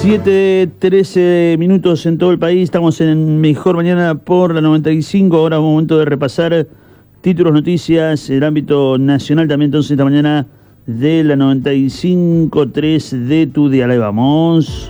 7:13 en todo el país. Estamos en Mejor Mañana por la 95. Ahora es momento de repasar títulos, noticias, el ámbito nacional también. Entonces esta mañana de la 95.3 de tu día. Ahí vamos.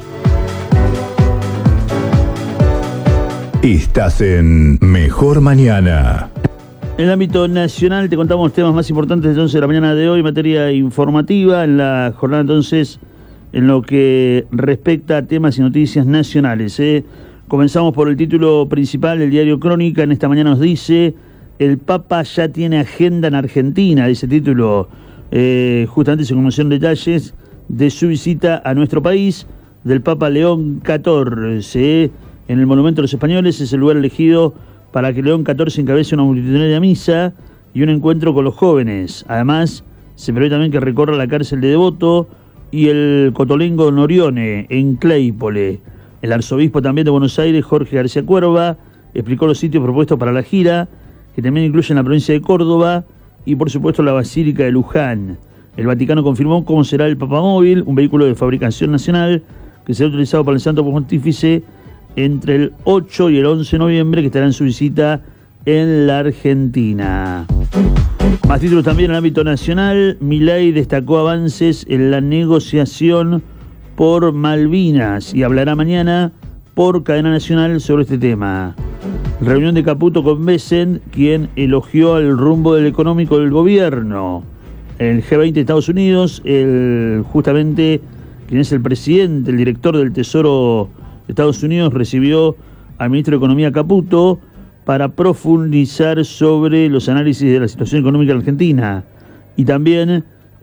Estás en Mejor Mañana. En el ámbito nacional te contamos los temas más importantes entonces de la mañana de hoy, materia informativa en la jornada entonces en lo que respecta a temas y noticias nacionales. Comenzamos por el título principal del diario Crónica. En esta mañana nos dice: el Papa ya tiene agenda en Argentina. Ese título justamente se conocieron detalles de su visita a nuestro país del Papa León XIV. En el Monumento de los Españoles es el lugar elegido para que León XIV encabece una multitudinaria misa y un encuentro con los jóvenes. Además, se prevé también que recorra la cárcel de Devoto y el Cotolengo Norione, en Claypole. El arzobispo también de Buenos Aires, Jorge García Cuerva, explicó los sitios propuestos para la gira, que también incluyen la provincia de Córdoba y, por supuesto, la Basílica de Luján. El Vaticano confirmó cómo será el Papamóvil, un vehículo de fabricación nacional que será utilizado para el Santo Pontífice entre el 8 y el 11 de noviembre, que estará en su visita en la Argentina. Más títulos también en el ámbito nacional. Milei destacó avances en la negociación por Malvinas y hablará mañana por cadena nacional sobre este tema. Reunión de Caputo con Bessent, quien elogió el rumbo del económico del gobierno. El G20 de Estados Unidos, justamente quien es el presidente, el director del Tesoro de Estados Unidos, recibió al ministro de Economía Caputo para profundizar sobre los análisis de la situación económica de Argentina. Y también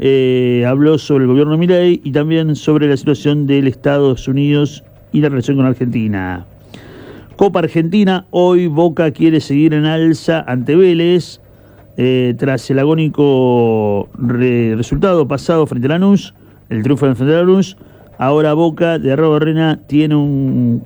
habló sobre el gobierno de Milei y también sobre la situación del Estados Unidos y la relación con Argentina. Copa Argentina, hoy Boca quiere seguir en alza ante Vélez, tras el agónico resultado pasado frente a Lanús, el triunfo frente a Lanús. Ahora Boca de Arrobarrena tiene un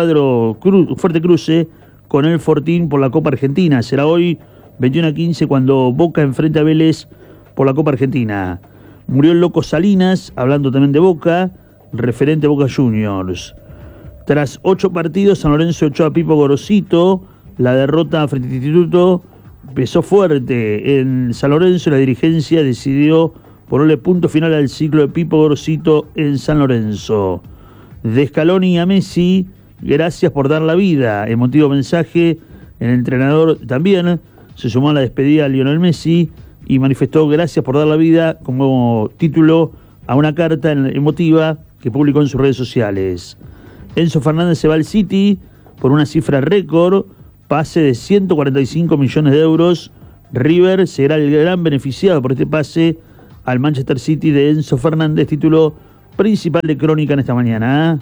fuerte cruce con el Fortín por la Copa Argentina. Será hoy 21:15 cuando Boca enfrenta a Vélez por la Copa Argentina. Murió el Loco Salinas, hablando también de Boca, referente a Boca Juniors. Tras 8 partidos, San Lorenzo echó a Pipo Gorosito. La derrota frente al Instituto pesó fuerte en San Lorenzo y la dirigencia decidió ponerle punto final al ciclo de Pipo Gorosito en San Lorenzo. De Scaloni a Messi, gracias por dar la vida. Emotivo mensaje. El entrenador también se sumó a la despedida a Lionel Messi y manifestó gracias por dar la vida como título a una carta emotiva que publicó en sus redes sociales. Enzo Fernández se va al City por una cifra récord, pase de 145 millones de euros. River será el gran beneficiado por este pase al Manchester City de Enzo Fernández, título principal de Crónica en esta mañana.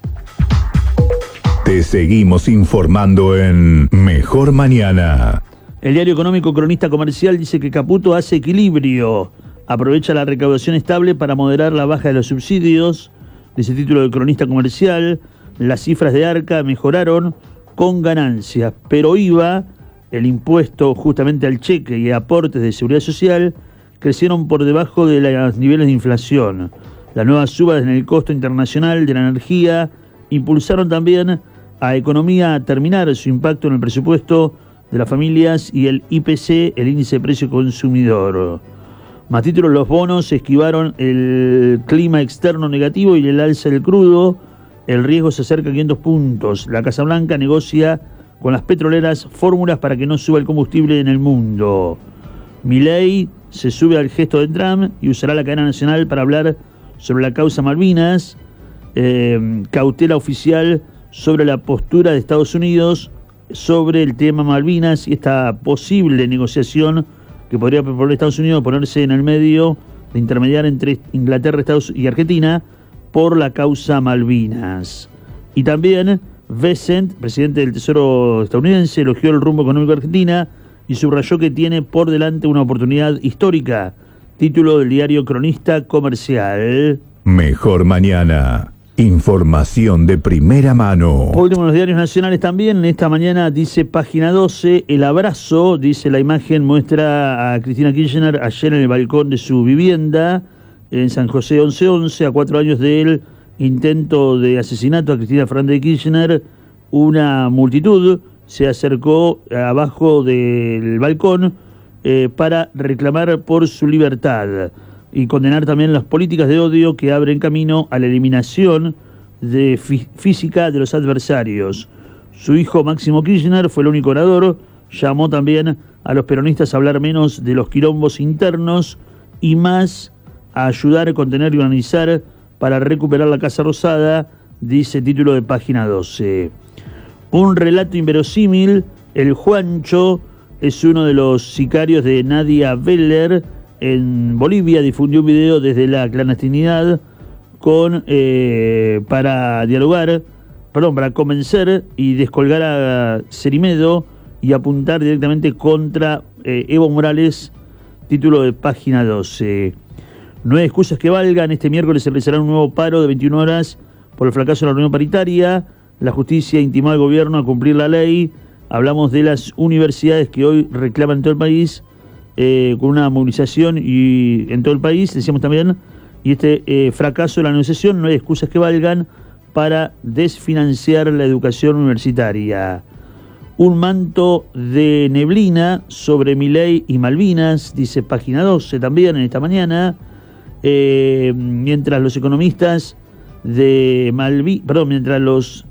Te seguimos informando en Mejor Mañana. El diario económico Cronista Comercial dice que Caputo hace equilibrio, aprovecha la recaudación estable para moderar la baja de los subsidios. Dice el título de Cronista Comercial: las cifras de Arca mejoraron con ganancias, pero IVA, el impuesto justamente al cheque y aportes de seguridad social, crecieron por debajo de los niveles de inflación. Las nuevas subas en el costo internacional de la energía impulsaron también a economía a terminar su impacto en el presupuesto de las familias y el IPC, el índice de precio consumidor. Más títulos: los bonos esquivaron el clima externo negativo y el alza del crudo. El riesgo se acerca a 500 puntos. La Casa Blanca negocia con las petroleras fórmulas para que no suba el combustible en el mundo. Milei se sube al gesto de Trump y usará la cadena nacional para hablar sobre la causa Malvinas. Cautela oficial sobre la postura de Estados Unidos sobre el tema Malvinas y esta posible negociación que podría proponer Estados Unidos, ponerse en el medio de intermediar entre Inglaterra, Estados y Argentina por la causa Malvinas. Y también Bessent, presidente del Tesoro estadounidense, elogió el rumbo económico de Argentina y subrayó que tiene por delante una oportunidad histórica. Título del diario Cronista Comercial. Mejor Mañana. Información de primera mano. Por último, en los diarios nacionales también, en esta mañana dice página 12, el abrazo, dice la imagen, muestra a Cristina Kirchner ayer en el balcón de su vivienda en San José 1111, a 4 años del intento de asesinato a Cristina Fernández de Kirchner, una multitud se acercó abajo del balcón para reclamar por su libertad y condenar también las políticas de odio que abren camino a la eliminación física de los adversarios. Su hijo Máximo Kirchner fue el único orador, llamó también a los peronistas a hablar menos de los quilombos internos y más a ayudar a contener y organizar para recuperar la Casa Rosada, dice título de página 12. Un relato inverosímil, el Juancho es uno de los sicarios de Nadia Veller en Bolivia, difundió un video desde la clandestinidad para convencer y descolgar a Cerimedo y apuntar directamente contra Evo Morales, título de página 12. No hay excusas que valgan, este miércoles se realizará un nuevo paro de 21 horas por el fracaso de la reunión paritaria. La justicia intimó al gobierno a cumplir la ley. Hablamos de las universidades que hoy reclaman en todo el país, con una movilización y en todo el país, decíamos también, y este fracaso de la negociación, no hay excusas que valgan para desfinanciar la educación universitaria. Un manto de neblina sobre Milei y Malvinas, dice página 12 también en esta mañana, mientras los economistas de mientras los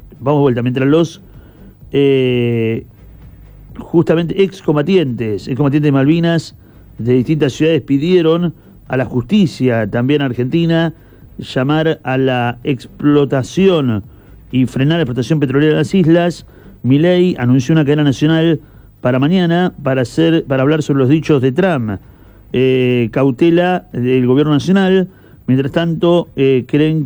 justamente excombatientes de Malvinas de distintas ciudades pidieron a la justicia, también argentina, llamar a la explotación y frenar la explotación petrolera de las islas. Milei anunció una cadena nacional para mañana para hablar sobre los dichos de Trump. Cautela del gobierno nacional. Mientras tanto, creen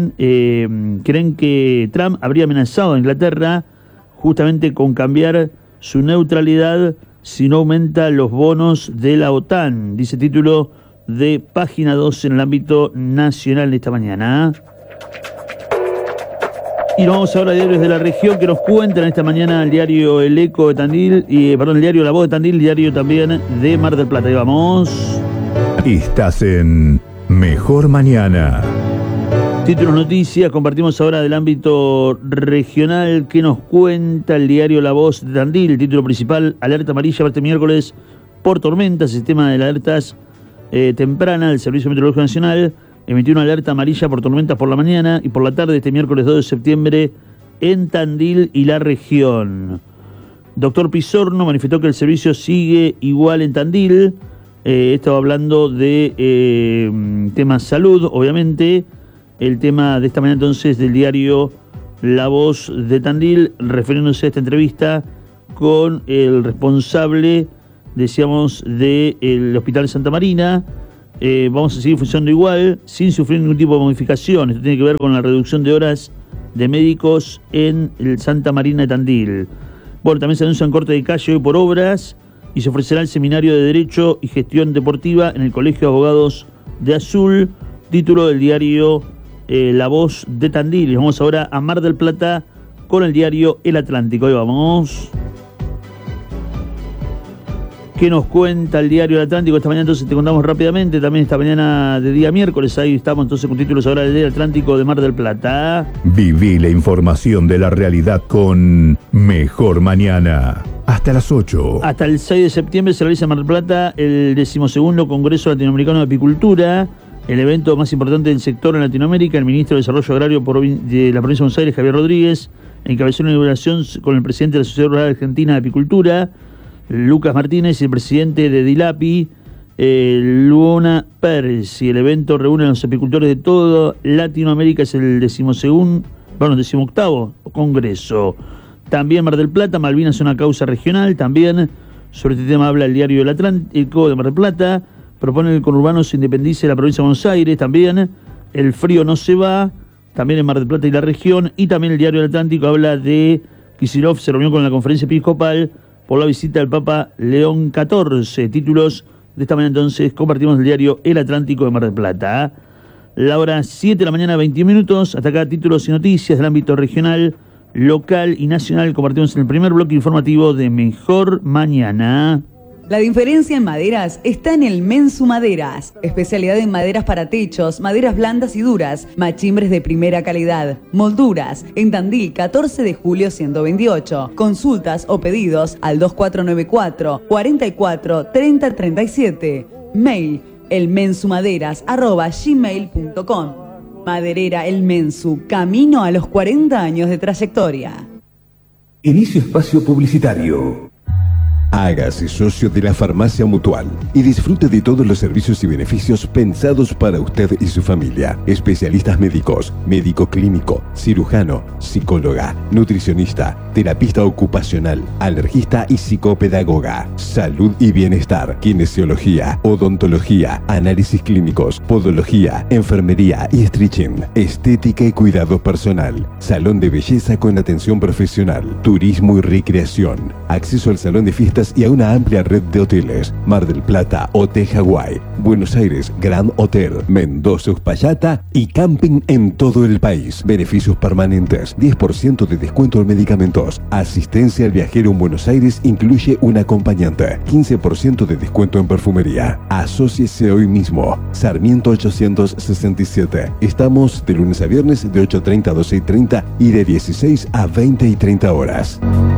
que Trump habría amenazado a Inglaterra justamente con cambiar su neutralidad si no aumenta los bonos de la OTAN, dice título de página 2 en el ámbito nacional de esta mañana. Y nos vamos ahora a diarios de la región que nos cuentan esta mañana el diario El Eco de Tandil, el diario La Voz de Tandil, diario también de Mar del Plata. Ahí vamos. Estás en Mejor Mañana. Títulos, noticias, compartimos ahora del ámbito regional que nos cuenta el diario La Voz de Tandil. Título principal, alerta amarilla para este miércoles por tormentas. Sistema de alertas temprana del Servicio Meteorológico Nacional emitió una alerta amarilla por tormentas por la mañana y por la tarde este miércoles 2 de septiembre en Tandil y la región. Doctor Pizorno manifestó que el servicio sigue igual en Tandil. Estaba hablando de temas salud, obviamente. El tema de esta mañana entonces del diario La Voz de Tandil, refiriéndose a esta entrevista con el responsable, decíamos, del Hospital Santa Marina. Vamos a seguir funcionando igual, sin sufrir ningún tipo de modificación. Esto tiene que ver con la reducción de horas de médicos en el Santa Marina de Tandil. Bueno, también se anuncia un corte de calle hoy por obras y se ofrecerá el seminario de Derecho y Gestión Deportiva en el Colegio de Abogados de Azul, título del diario La Voz de Tandil. Y vamos ahora a Mar del Plata con el diario El Atlántico. Ahí vamos. ¿Qué nos cuenta el diario El Atlántico esta mañana? Entonces te contamos rápidamente, también esta mañana de día miércoles, ahí estamos entonces con títulos ahora del Atlántico de Mar del Plata. Viví la información de la realidad con Mejor Mañana. Hasta las 8. Hasta el 6 de septiembre se realiza en Mar del Plata el 12º Congreso Latinoamericano de Apicultura, el evento más importante del sector en Latinoamérica. El ministro de Desarrollo Agrario de la provincia de Buenos Aires, Javier Rodríguez, encabezó una inauguración con el presidente de la Sociedad Rural Argentina de Apicultura, Lucas Martínez, y el presidente de DILAPI, Luana Pérez. Y el evento reúne a los apicultores de toda Latinoamérica, es el 18º Congreso. También Mar del Plata, Malvinas es una causa regional. También sobre este tema habla el diario El Atlántico de Mar del Plata. Propone que el conurbano se independice de la provincia de Buenos Aires. También el frío no se va, también en Mar del Plata y la región. Y también el diario El Atlántico habla de Kicillof se reunió con la conferencia episcopal por la visita del Papa León XIV. Títulos de esta mañana entonces compartimos el diario El Atlántico de Mar del Plata. La hora 7 de la mañana, 21 minutos. Hasta acá títulos y noticias del ámbito regional, local y nacional. Compartimos en el primer bloque informativo de Mejor Mañana. La diferencia en maderas está en el Mensu Maderas, especialidad en maderas para techos, maderas blandas y duras, machimbres de primera calidad, molduras, en Tandil 14 de julio 128. Consultas o pedidos al 2494 44 30 37. Mail elmensumaderas@gmail.com. Maderera El Mensu, camino a los 40 años de trayectoria. Inicio espacio publicitario. Hágase socio de la Farmacia Mutual y disfrute de todos los servicios y beneficios pensados para usted y su familia. Especialistas médicos, médico clínico, cirujano, psicóloga, nutricionista, terapista ocupacional, alergista y psicopedagoga. Salud y bienestar, kinesiología, odontología, análisis clínicos, podología, enfermería y stretching, estética y cuidado personal, salón de belleza con atención profesional, turismo y recreación, acceso al salón de fiestas y a una amplia red de hoteles. Mar del Plata, Hotel Hawái, Buenos Aires, Grand Hotel, Mendoza, Uspallata y camping en todo el país. Beneficios permanentes, 10% de descuento en medicamentos. Asistencia al viajero en Buenos Aires incluye un acompañante. 15% de descuento en perfumería. Asóciese hoy mismo. Sarmiento 867. Estamos de lunes a viernes de 8:30 a 12:30 y de 16 a 20 y 30 horas.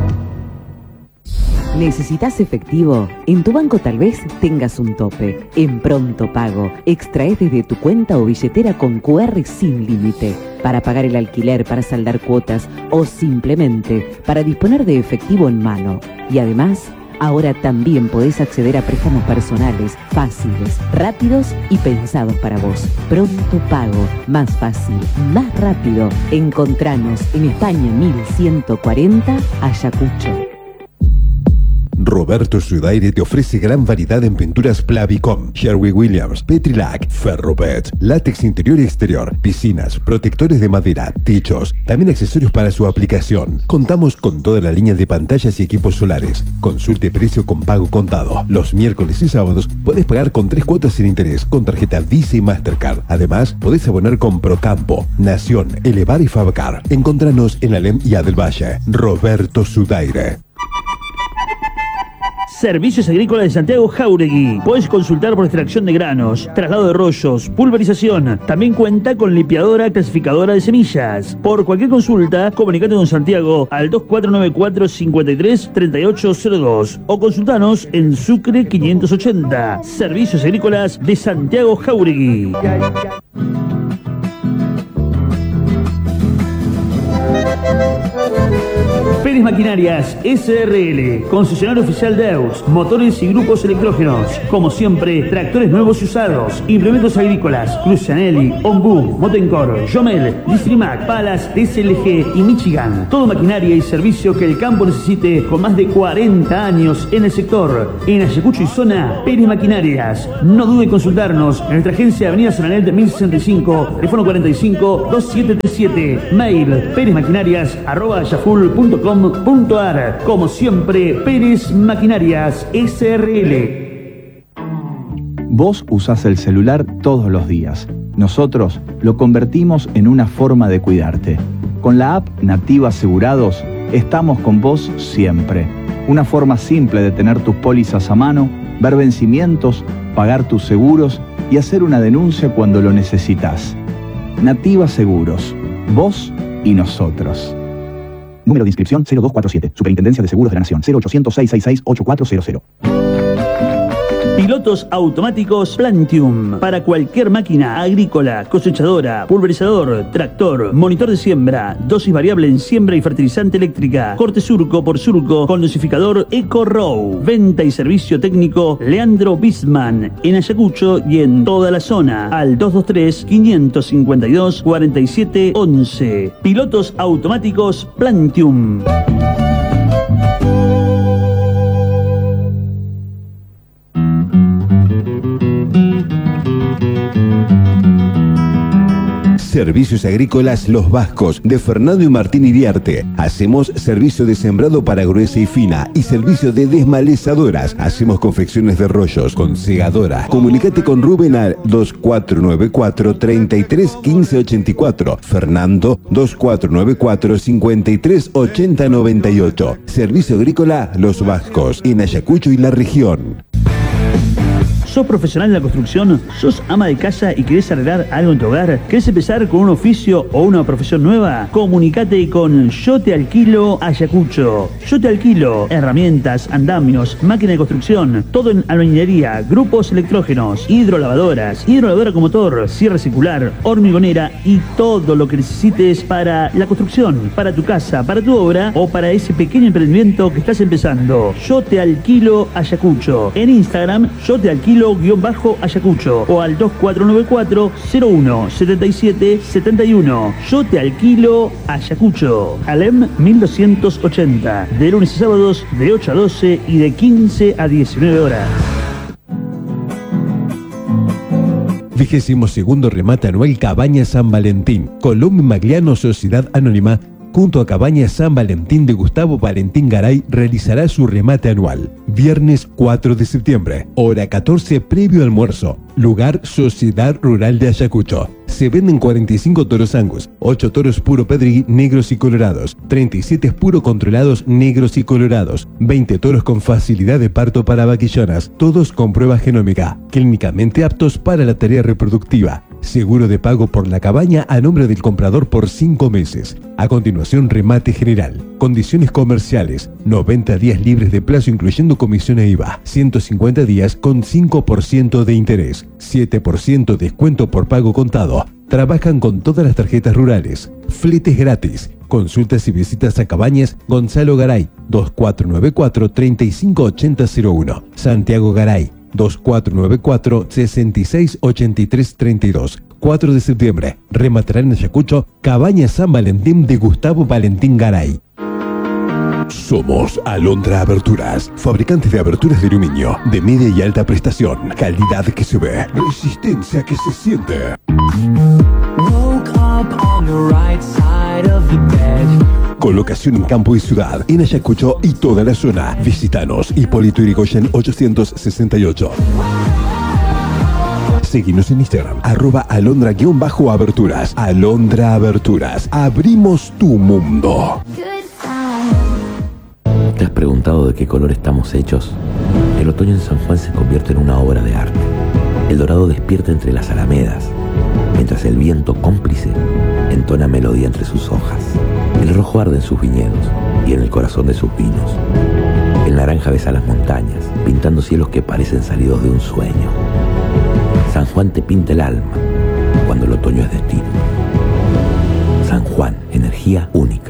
¿Necesitas efectivo? En tu banco tal vez tengas un tope. En Pronto Pago, extraes desde tu cuenta o billetera con QR sin límite para pagar el alquiler, para saldar cuotas o simplemente para disponer de efectivo en mano. Y además, ahora también podés acceder a préstamos personales, fáciles, rápidos y pensados para vos. Pronto Pago, más fácil, más rápido. Encontranos en España 1140, Ayacucho. Roberto Sudaire te ofrece gran variedad en pinturas Plavicom, Sherwin-Williams, Petrilac, Ferrobet, látex interior y exterior, piscinas, protectores de madera, techos, también accesorios para su aplicación. Contamos con toda la línea de pantallas y equipos solares. Consulte precio con pago contado. Los miércoles y sábados podés pagar con 3 cuotas sin interés con tarjeta Visa y Mastercard. Además, podés abonar con Procampo, Nación, Elevar y Fabcar. Encontranos en Alem y Del Valle. Roberto Sudaire. Servicios Agrícolas de Santiago Jáuregui. Podés consultar por extracción de granos, traslado de rollos, pulverización. También cuenta con limpiadora clasificadora de semillas. Por cualquier consulta, comunicate con Santiago al 2494 53 3802 o consultanos en Sucre 580. Servicios Agrícolas de Santiago Jáuregui. Pérez Maquinarias SRL, concesionario oficial de EUS, motores y grupos electrógenos. Como siempre, tractores nuevos y usados, implementos agrícolas, Crucianelli, Ombu, Motencor, Jomel, Distrimac, Palas, SLG y Michigan. Todo maquinaria y servicio que el campo necesite con más de 40 años en el sector. En Ayacucho y zona, Pérez Maquinarias. No dude en consultarnos en nuestra agencia Avenida San Anel de 1065, teléfono 45 2737, mail perezmaquinarias@yaful.com.ar. Como siempre, Pérez Maquinarias SRL. Vos usás el celular todos los días. Nosotros lo convertimos en una forma de cuidarte. Con la app Nativa Asegurados, estamos con vos siempre. Una forma simple de tener tus pólizas a mano, ver vencimientos, pagar tus seguros y hacer una denuncia cuando lo necesitas. Nativa Seguros. Vos y nosotros. Número de inscripción 0247. Superintendencia de Seguros de la Nación. 0800 666 8400. Pilotos automáticos Plantium. Para cualquier máquina agrícola, cosechadora, pulverizador, tractor, monitor de siembra, dosis variable en siembra y fertilizante eléctrica, corte surco por surco con dosificador EcoRow. Venta y servicio técnico Leandro Bisman. En Ayacucho y en toda la zona. Al 223-552-4711. Pilotos automáticos Plantium. Servicios Agrícolas Los Vascos, de Fernando y Martín Iriarte. Hacemos servicio de sembrado para gruesa y fina y servicio de desmalezadoras. Hacemos confecciones de rollos con segadora. Comunicate con Rubén al 2494 33 15 84. Fernando 2494 53 80 98. Servicio Agrícola Los Vascos, en Ayacucho y la región. ¿Sos profesional en la construcción? ¿Sos ama de casa y querés arreglar algo en tu hogar? ¿Querés empezar con un oficio o una profesión nueva? Comunicate con Yo Te Alquilo Ayacucho. Yo Te Alquilo herramientas, andamios, máquina de construcción, todo en albañilería, grupos electrógenos, hidrolavadoras, hidrolavadora con motor, sierra circular, hormigonera y todo lo que necesites para la construcción, para tu casa, para tu obra o para ese pequeño emprendimiento que estás empezando. Yo Te Alquilo Ayacucho. En Instagram, Yo Te Alquilo _Ayacucho o al 2494 01 77 71. Yo Te Alquilo Ayacucho. Alem 1280. De lunes a sábados de 8 a 12 y de 15 a 19 horas. 22º remate anual Cabaña San Valentín. Colombo Magliano Sociedad Anónima, junto a Cabaña San Valentín de Gustavo Valentín Garay, realizará su remate anual. Viernes 4 de septiembre, hora 14, previo almuerzo. Lugar Sociedad Rural de Ayacucho. Se venden 45 toros Angus, 8 toros puro pedregui negros y colorados, 37 puro controlados negros y colorados, 20 toros con facilidad de parto para vaquillonas, todos con prueba genómica, clínicamente aptos para la tarea reproductiva. Seguro de pago por la cabaña a nombre del comprador por 5 meses. A continuación, remate general. Condiciones comerciales: 90 días libres de plazo incluyendo comisión e IVA, 150 días con 5% de interés, 7% descuento por pago contado. Trabajan con todas las tarjetas rurales. Fletes gratis. Consultas y visitas a Cabañas Gonzalo Garay, 2494 358001. Santiago Garay, 2494 668332. 4 de septiembre, rematará en Ayacucho Cabaña San Valentín de Gustavo Valentín Garay. Somos Alondra Aberturas, fabricantes de aberturas de aluminio, de media y alta prestación, calidad que se ve, resistencia que se siente. Colocación en campo y ciudad, en Ayacucho y toda la zona. Visítanos, Hipólito Yrigoyen 868. Seguinos en Instagram, @alondra_aberturas. Alondra Aberturas. Abrimos tu mundo. ¿Te has preguntado de qué color estamos hechos? El otoño en San Juan se convierte en una obra de arte. El dorado despierta entre las alamedas, mientras el viento cómplice entona melodía entre sus hojas. El rojo arde en sus viñedos y en el corazón de sus vinos. El naranja besa las montañas, pintando cielos que parecen salidos de un sueño. San Juan te pinta el alma cuando el otoño es destino. San Juan, energía única.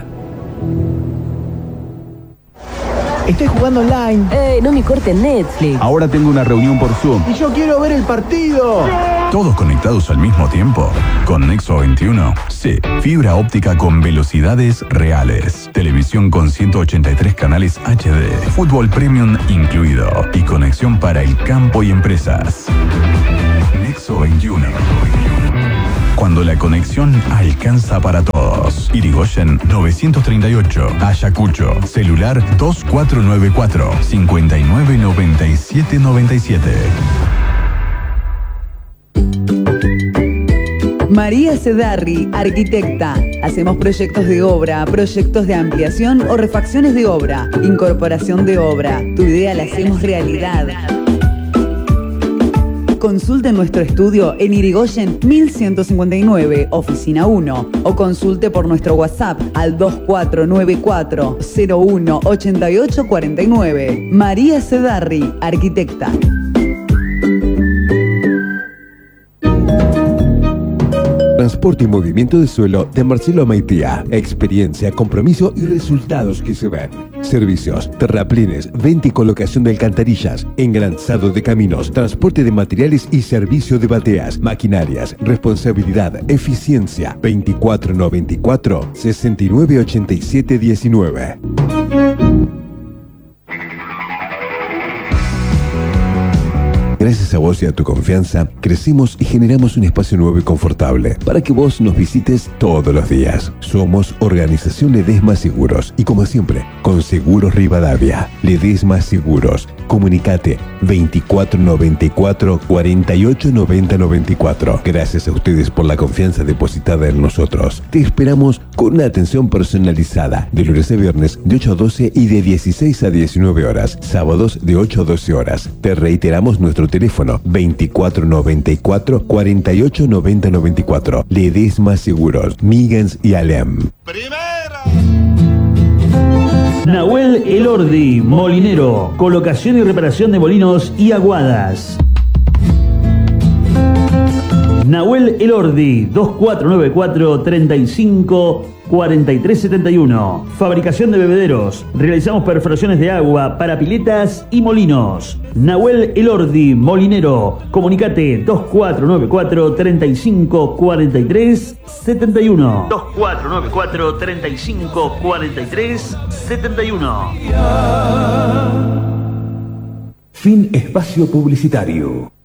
Estoy jugando online. No me corten Netflix. Ahora tengo una reunión por Zoom. Y yo quiero ver el partido. ¿Todos conectados al mismo tiempo? Con Nexo 21, sí. Fibra óptica con velocidades reales. Televisión con 183 canales HD. Fútbol Premium incluido. Y conexión para el campo y empresas. Nexo 21. Cuando la conexión alcanza para todos. Irigoyen 938. Ayacucho. Celular 2494 599797. María Cedarri, arquitecta. Hacemos proyectos de obra, proyectos de ampliación o refacciones de obra, incorporación de obra. Tu idea la hacemos realidad. Consulte nuestro estudio en Irigoyen 1159, oficina 1, o consulte por nuestro WhatsApp al 2494 01 8849. María Cedarri, arquitecta. Transporte y movimiento de suelo de Marcelo Maitía. Experiencia, compromiso y resultados que se ven. Servicios: terraplines, venta y colocación de alcantarillas, engranzado de caminos, transporte de materiales y servicio de bateas, maquinarias, responsabilidad, eficiencia. 2494 698719. Gracias a vos y a tu confianza, crecimos y generamos un espacio nuevo y confortable para que vos nos visites todos los días. Somos Organización Ledesma Seguros y, como siempre, con Seguros Rivadavia. Ledesma Seguros. Comunicate 2494 48 90 94. Gracias a ustedes por la confianza depositada en nosotros. Te esperamos con una atención personalizada de lunes a viernes de 8 a 12 y de 16 a 19 horas. Sábados de 8 a 12 horas. Te reiteramos nuestro teléfono 2494 48 90 94. Ledesma Seguros, Miggins y Alem. Nahuel Elordi, molinero, colocación y reparación de molinos y aguadas. Nahuel Elordi, 2494 35 4371. Fabricación de bebederos. Realizamos perforaciones de agua para piletas y molinos. Nahuel Elordi, molinero. Comunicate 2494 35 43 71. 2494 35 43 71. Fin espacio publicitario.